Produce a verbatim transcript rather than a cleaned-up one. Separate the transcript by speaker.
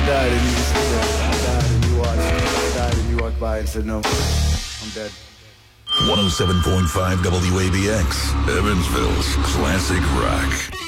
Speaker 1: died and you said that. I died and you watched. I died and you walked by and said no. I'm dead.
Speaker 2: one oh seven point five W A B X, Evansville's classic rock.